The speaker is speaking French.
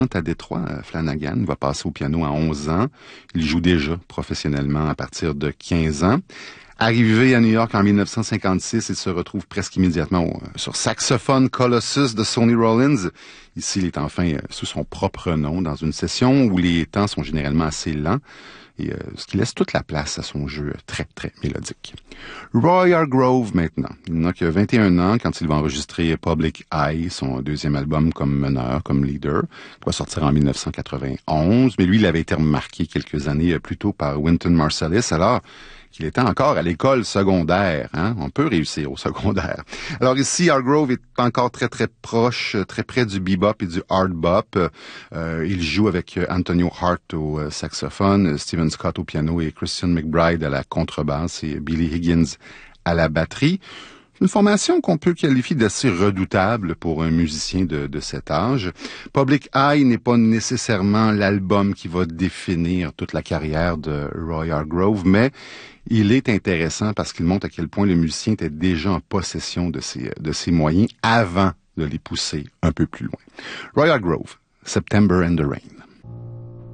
à Détroit, Flanagan va passer au piano à 11 ans. Il joue déjà professionnellement à partir de 15 ans. Arrivé à New York en 1956, il se retrouve presque immédiatement sur saxophone Colossus de Sonny Rollins. Ici, il est enfin sous son propre nom dans une session où les temps sont généralement assez lents et ce qui laisse toute la place à son jeu très, très mélodique. Roy Hargrove maintenant. Il n'a que 21 ans quand il va enregistrer Public Eye, son deuxième album comme meneur, comme leader, qui va sortir en 1991. Mais lui, il avait été remarqué quelques années plus tôt par Wynton Marsalis, alors qu'il était encore à l'école secondaire. Hein? On peut réussir au secondaire. Alors ici, Hargrove est encore très, très proche, très près du bebop et du hard bop. Il joue avec Antonio Hart au saxophone, Stephen Scott au piano et Christian McBride à la contrebasse et Billy Higgins à la batterie. Une formation qu'on peut qualifier d'assez redoutable pour un musicien de cet âge. Public Eye n'est pas nécessairement l'album qui va définir toute la carrière de Roy Hargrove, mais il est intéressant parce qu'il montre à quel point le musicien était déjà en possession de ses moyens avant de les pousser un peu plus loin. Roy Hargrove, September and the Rain.